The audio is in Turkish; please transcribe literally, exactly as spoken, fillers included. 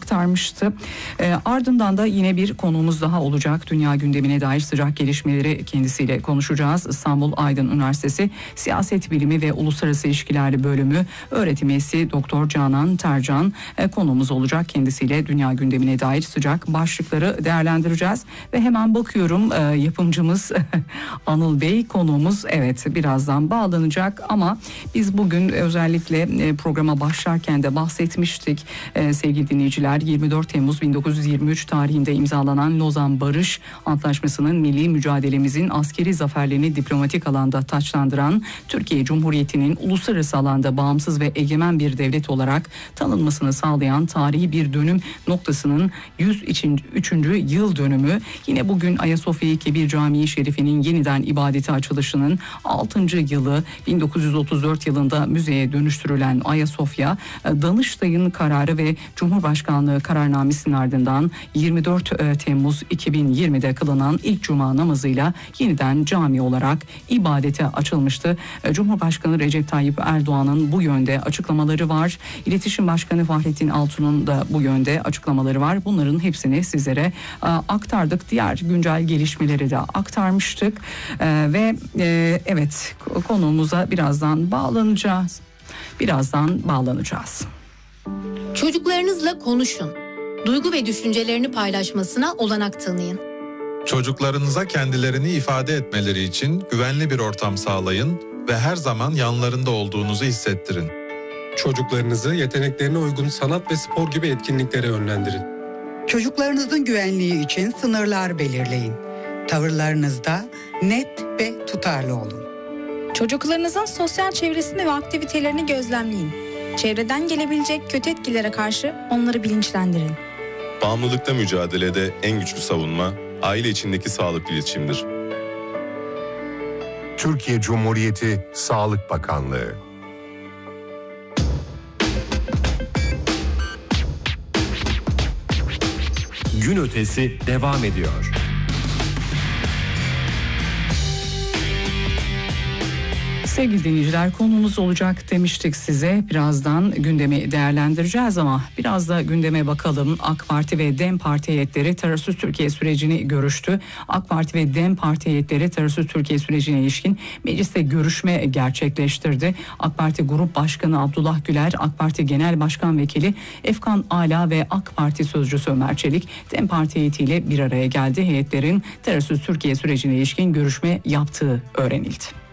aktarmıştı. E, ardından da yine bir konuğumuz daha olacak. Dünya gündemine dair sıcak gelişmeleri kendisiyle konuşacağız. İstanbul Aydın Üniversitesi Siyaset Bilimi ve Uluslararası İlişkiler Bölümü öğretim üyesi Doktor Canan Tercan e, konuğumuz olacak. Kendisiyle dünya gündemine dair sıcak başlıkları değerlendireceğiz. Ve hemen bakıyorum e, yapımcımız Anıl Bey konuğumuz evet birazdan bağlanacak ama biz bugün özellikle e, programa başlarken de bahsetmiştik e, sevgili dinleyiciler. yirmi dört Temmuz bin dokuz yüz yirmi üç tarihinde imzalanan Lozan Barış Antlaşması'nın milli mücadelemizin askeri zaferlerini diplomatik alanda taçlandıran Türkiye Cumhuriyeti'nin uluslararası alanda bağımsız ve egemen bir devlet olarak tanınmasını sağlayan tarihi bir dönüm noktasının yüz üçüncü yıl dönümü. Yine bugün Ayasofya Kebir Camii Şerifi'nin yeniden ibadete açılışının altıncı yılı. bin dokuz yüz otuz dört yılında müzeye dönüştürülen Ayasofya, Danıştay'ın kararı ve Cumhurbaşkanlığı kararnamesinin ardından yirmi dört Temmuz iki bin yirmide kılınan ilk cuma namazıyla yeniden cami olarak ibadete açılmıştı. Cumhurbaşkanı Recep Tayyip Erdoğan'ın bu yönde açıklamaları var. İletişim Başkanı Fahrettin Altun'un da bu yönde açıklamaları var. Bunların hepsini sizlere aktardık. Diğer güncel gelişmeleri de aktarmıştık. Ve evet konuğumuza birazdan bağlanacağız. Birazdan bağlanacağız. Çocuklarınızla konuşun. Duygu ve düşüncelerini paylaşmasına olanak tanıyın. Çocuklarınıza kendilerini ifade etmeleri için güvenli bir ortam sağlayın ve her zaman yanlarında olduğunuzu hissettirin. Çocuklarınızı yeteneklerine uygun sanat ve spor gibi etkinliklere yönlendirin. Çocuklarınızın güvenliği için sınırlar belirleyin. Tavırlarınızda net ve tutarlı olun. Çocuklarınızın sosyal çevresini ve aktivitelerini gözlemleyin. Çevreden gelebilecek kötü etkilere karşı onları bilinçlendirin. Bağımlılıkta mücadelede en güçlü savunma, aile içindeki sağlıklı iletişimdir. Türkiye Cumhuriyeti Sağlık Bakanlığı. Gün ötesi devam ediyor. Sevgili dinleyiciler konumuz olacak demiştik size. Birazdan gündemi değerlendireceğiz ama biraz da gündeme bakalım. AK Parti ve DEM Parti heyetleri terörsüz Türkiye sürecini görüştü. AK Parti ve DEM Parti heyetleri terörsüz Türkiye sürecine ilişkin mecliste görüşme gerçekleştirdi. AK Parti Grup Başkanı Abdullah Güler, AK Parti Genel Başkan Vekili Efkan Ala ve AK Parti Sözcüsü Ömer Çelik DEM Parti heyetiyle bir araya geldi. Heyetlerin terörsüz Türkiye sürecine ilişkin görüşme yaptığı öğrenildi.